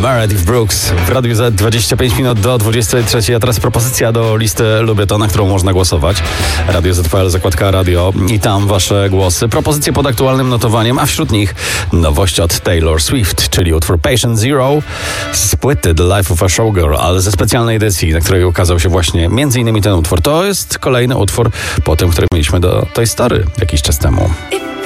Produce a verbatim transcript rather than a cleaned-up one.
Meredith Brooks w Radiu Z, dwadzieścia pięć minut do dwudziestej trzeciej. A teraz propozycja do listy Lubię To, na którą można głosować. Radio Z P L, zakładka radio i tam wasze głosy. Propozycje pod aktualnym notowaniem, a wśród nich nowość od Taylor Swift, czyli utwór Patient Zero z płyty The Life of a Showgirl, ale ze specjalnej edycji, na której ukazał się właśnie m.in. ten utwór. To jest kolejny utwór po tym, który mieliśmy do Toy Story jakiś czas temu.